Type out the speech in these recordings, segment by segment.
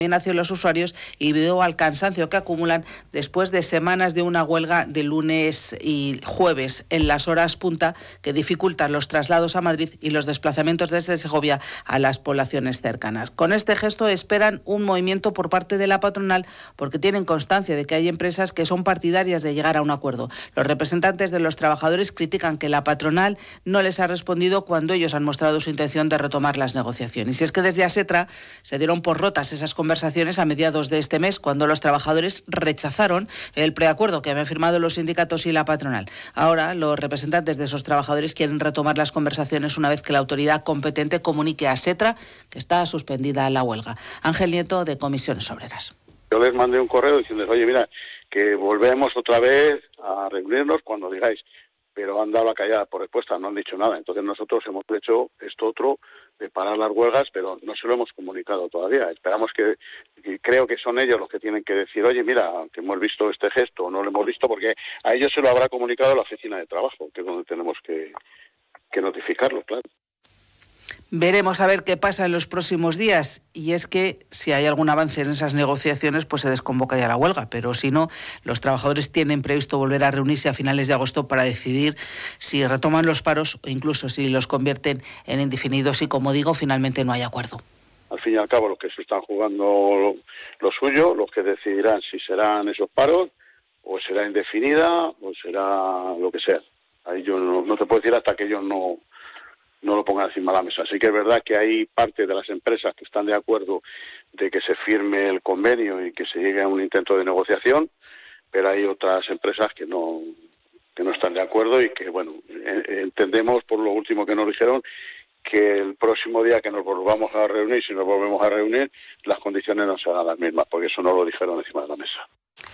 hacia los usuarios y debido al cansancio que acumulan después de semanas de una huelga de lunes y jueves en las horas punta que dificultan los traslados a Madrid y los desplazamientos desde Segovia a las poblaciones cercanas. Con este gesto esperan un movimiento por parte de la patronal porque tienen constancia de que hay empresas que son partidarias de llegar a un acuerdo. Los representantes de los trabajadores critican que la patronal no les ha respondido cuando ellos han mostrado su intención de retomar las negociaciones. Y es que desde Asetra se dieron por rotas esas conversaciones a mediados de este mes, cuando los trabajadores rechazaron el preacuerdo que habían firmado los sindicatos y la patronal. Ahora, los representantes de esos trabajadores quieren retomar las conversaciones una vez que la autoridad competente comunique a Asetra que está suspendida la huelga. Ángel Nieto, de Comisiones Obreras. Yo les mandé un correo diciéndoles, oye, mira, que volvemos otra vez a reunirnos cuando digáis, pero han dado la callada por respuesta, no han dicho nada. Entonces nosotros hemos hecho esto otro de parar las huelgas, pero no se lo hemos comunicado todavía. Esperamos que creo que son ellos los que tienen que decir, oye, mira, que hemos visto este gesto o no lo hemos visto, porque a ellos se lo habrá comunicado la oficina de trabajo, que es donde tenemos que notificarlo, claro. Veremos a ver qué pasa en los próximos días, y es que si hay algún avance en esas negociaciones, pues se desconvoca ya la huelga, pero si no, los trabajadores tienen previsto volver a reunirse a finales de agosto para decidir si retoman los paros o incluso si los convierten en indefinidos y, como digo, finalmente no hay acuerdo. Al fin y al cabo, los que se están jugando lo suyo, los que decidirán si serán esos paros o será indefinida o será lo que sea. Ahí yo no te puedo decir hasta que ellos no lo pongan encima de la mesa. Así que es verdad que hay parte de las empresas que están de acuerdo de que se firme el convenio y que se llegue a un intento de negociación, pero hay otras empresas que no están de acuerdo y que, bueno, entendemos por lo último que nos dijeron que el próximo día que nos volvamos a reunir, si nos volvemos a reunir, las condiciones no serán las mismas, porque eso no lo dijeron encima de la mesa.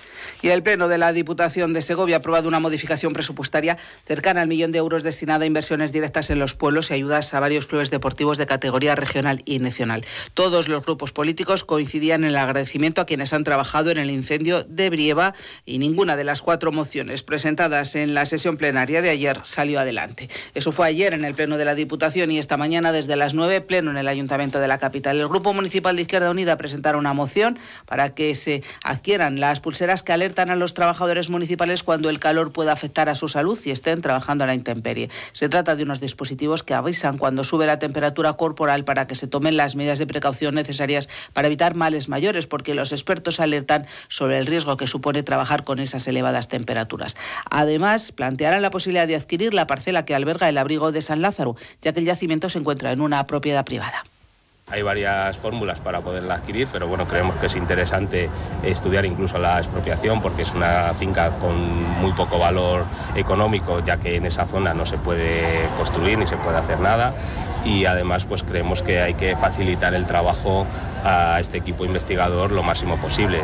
Y el Pleno de la Diputación de Segovia ha aprobado una modificación presupuestaria cercana al 1 millón de euros destinada a inversiones directas en los pueblos y ayudas a varios clubes deportivos de categoría regional y nacional. Todos los grupos políticos coincidían en el agradecimiento a quienes han trabajado en el incendio de Brieva y ninguna de las 4 mociones presentadas en la sesión plenaria de ayer salió adelante. Eso fue ayer en el Pleno de la Diputación y esta mañana desde las 9, pleno en el Ayuntamiento de la capital. El Grupo Municipal de Izquierda Unida presentará una moción para que se adquieran las pulseras que alertan a los trabajadores municipales cuando el calor pueda afectar a su salud y estén trabajando a la intemperie. Se trata de unos dispositivos que avisan cuando sube la temperatura corporal para que se tomen las medidas de precaución necesarias para evitar males mayores, porque los expertos alertan sobre el riesgo que supone trabajar con esas elevadas temperaturas. Además, plantearán la posibilidad de adquirir la parcela que alberga el abrigo de San Lázaro, ya que el yacimiento se encuentra en una propiedad privada. Hay varias fórmulas para poderla adquirir, pero bueno, creemos que es interesante estudiar incluso la expropiación porque es una finca con muy poco valor económico, ya que en esa zona no se puede construir ni se puede hacer nada, y además pues creemos que hay que facilitar el trabajo a este equipo investigador lo máximo posible.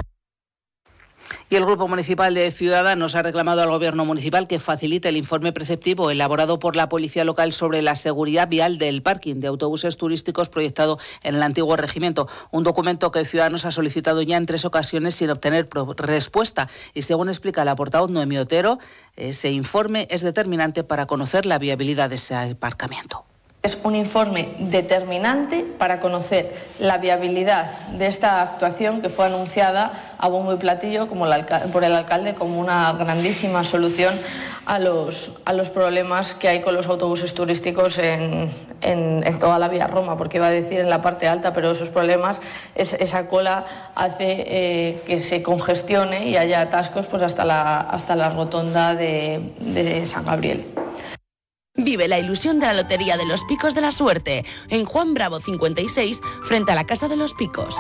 Y el Grupo Municipal de Ciudadanos ha reclamado al Gobierno municipal que facilite el informe preceptivo elaborado por la Policía Local sobre la seguridad vial del parking de autobuses turísticos proyectado en el antiguo regimiento. Un documento que Ciudadanos ha solicitado ya en 3 ocasiones sin obtener respuesta. Y según explica la portavoz Noemí Otero, ese informe es determinante para conocer la viabilidad de ese aparcamiento. Es un informe determinante para conocer la viabilidad de esta actuación que fue anunciada a bombo y platillo por el alcalde como una grandísima solución a los problemas que hay con los autobuses turísticos en toda la vía Roma, porque iba a decir en la parte alta, pero esos problemas, esa cola hace que se congestione y haya atascos pues hasta la rotonda de San Gabriel. Vive la ilusión de la Lotería de los Picos de la Suerte en Juan Bravo 56, frente a la Casa de los Picos.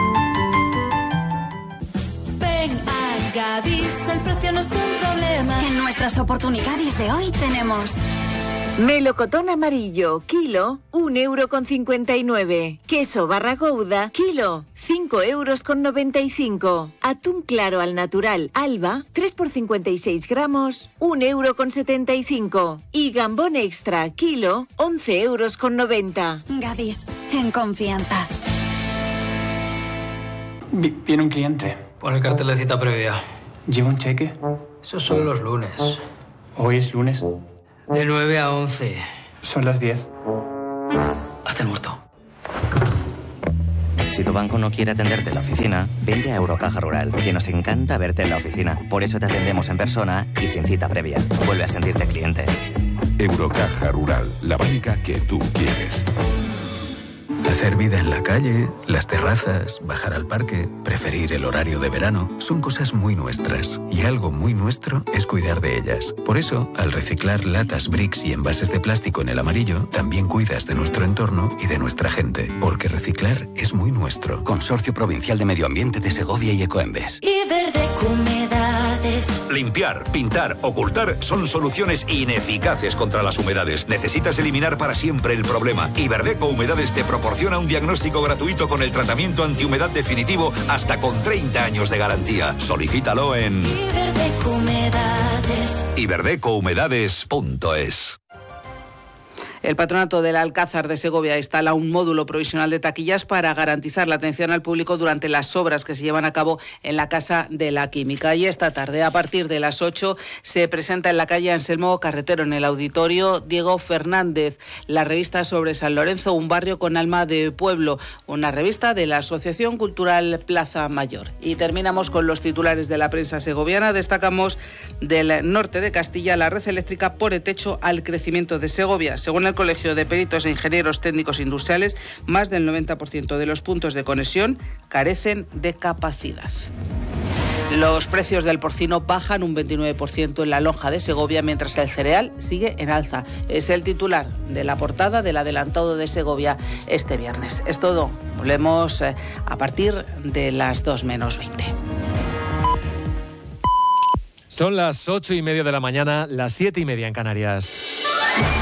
Ven a Gadis, el precio no es un problema. En nuestras oportunidades de hoy tenemos melocotón amarillo, kilo, 1,59 €. Queso barra Gouda, kilo, 5,95 €. Atún claro al natural, Alba, 3 por 56 gramos, 1,75 €. Y gambón extra, kilo, 11,90 €. Gadis, en confianza. Viene un cliente. Pon el cartel de cita previa. ¿Lleva un cheque? Esos son los lunes. ¿Hoy es lunes? De 9 a 11. Son las 10. Haz el muerto. Si tu banco no quiere atenderte en la oficina, vente a Eurocaja Rural, que nos encanta verte en la oficina. Por eso te atendemos en persona y sin cita previa. Vuelve a sentirte cliente. Eurocaja Rural, la banca que tú quieres. Hacer vida en la calle, las terrazas, bajar al parque, preferir el horario de verano, son cosas muy nuestras. Y algo muy nuestro es cuidar de ellas. Por eso, al reciclar latas, bricks y envases de plástico en el amarillo, también cuidas de nuestro entorno y de nuestra gente. Porque reciclar es muy nuestro. Consorcio Provincial de Medio Ambiente de Segovia y Ecoembes. Y Verdeco Humedades. Limpiar, pintar, ocultar son soluciones ineficaces contra las humedades. Necesitas eliminar para siempre el problema. Y Verdeco Humedades te proporciona un diagnóstico gratuito con el tratamiento antihumedad definitivo hasta con 30 años de garantía. Solicítalo en iberdecohumedades.es. El Patronato del Alcázar de Segovia instala un módulo provisional de taquillas para garantizar la atención al público durante las obras que se llevan a cabo en la Casa de la Química. Y esta tarde, a partir de las 8, se presenta en la calle Anselmo Carretero, en el Auditorio Diego Fernández, la revista sobre San Lorenzo, un barrio con alma de pueblo, una revista de la Asociación Cultural Plaza Mayor. Y terminamos con los titulares de la prensa segoviana. Destacamos del norte de Castilla: la red eléctrica pone techo al crecimiento de Segovia. Según el Colegio de Peritos e Ingenieros Técnicos Industriales, más del 90% de los puntos de conexión carecen de capacidad. Los precios del porcino bajan un 29% en la lonja de Segovia, mientras el cereal sigue en alza. Es el titular de la portada del adelantado de Segovia este viernes. Es todo. Volvemos a partir de las 2 menos 20. Son las 8:30 de la mañana, las 7:30 en Canarias.